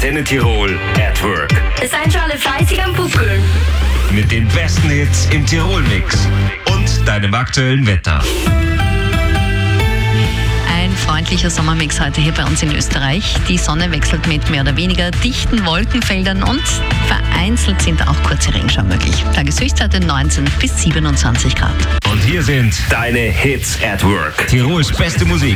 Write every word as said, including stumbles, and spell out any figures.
Antenne Tirol at Work. Es seid schon alle fleißig am Pupkeln. Mit den besten Hits im Tirol-Mix und deinem aktuellen Wetter. Ein freundlicher Sommermix heute hier bei uns in Österreich. Die Sonne wechselt mit mehr oder weniger dichten Wolkenfeldern und vereinzelt sind auch kurze Regenschauer möglich. Tageshöchstwerte neunzehn bis siebenundzwanzig Grad. Und hier sind deine Hits at Work. Tirols beste Musik.